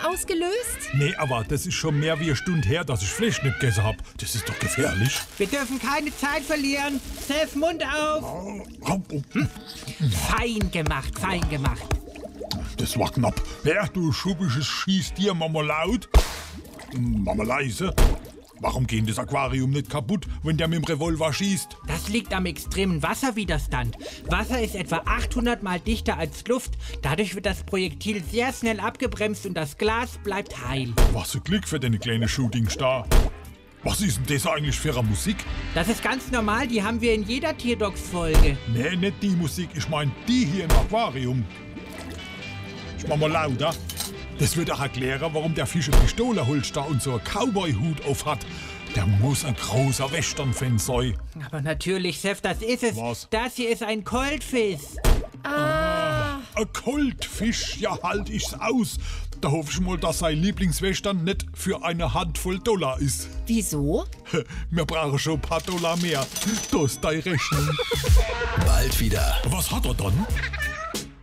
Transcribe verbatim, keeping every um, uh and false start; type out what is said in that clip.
ausgelöst? Nee, aber das ist schon mehr wie eine Stunde her, dass ich Fleisch nicht gegessen hab. Das ist doch gefährlich. Wir dürfen keine Zeit verlieren. Seth, Mund auf. Hm. Fein gemacht, fein gemacht. Das war knapp. Wer, du schubisches Schießtier, Mama laut? Mama leise. Warum geht das Aquarium nicht kaputt, wenn der mit dem Revolver schießt? Das liegt am extremen Wasserwiderstand. Wasser ist etwa achthundert Mal dichter als Luft. Dadurch wird das Projektil sehr schnell abgebremst und das Glas bleibt heil. Was ein Glück für deine kleine Shootingstar. Was ist denn das eigentlich für eine Musik? Das ist ganz normal, die haben wir in jeder Tierdocs-Folge. Nee, nicht die Musik, ich mein die hier im Aquarium. Ich mach mal lauter. Das wird auch erklären, warum der Fisch eine Pistolenholster und so einen Cowboy-Hut auf hat. Der muss ein großer Western-Fan sein. Aber natürlich, Chef, das ist es. Was? Das hier ist ein Goldfisch. Ah. Ein Goldfisch, ja halt ich's aus. Da hoffe ich mal, dass sein Lieblingswestern nicht für eine Handvoll Dollar ist. Wieso? Wir brauchen schon ein paar Dollar mehr. Das ist deine Rechnung. Bald wieder. Was hat er dann?